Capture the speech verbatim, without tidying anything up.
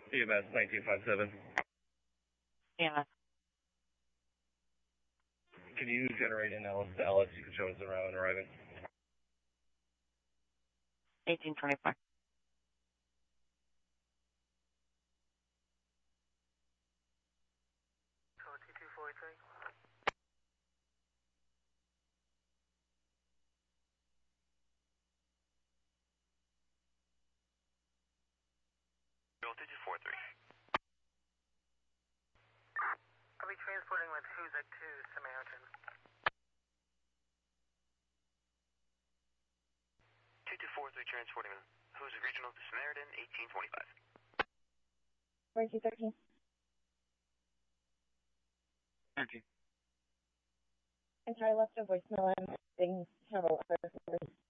E M S nineteen fifty-seven. Yeah. Can you generate an Ellis to Ellis? You can show us around arriving. eighteen twenty-four. T two forty-three. Bill two two four three. I'll be transporting with Huzik to Samaritan. two two four three transporting Huzik Regional to Samaritan, eighteen twenty-five. forty-two thirteen. thirteen. I'm sorry, I left a voicemail. I'm having several other numbers.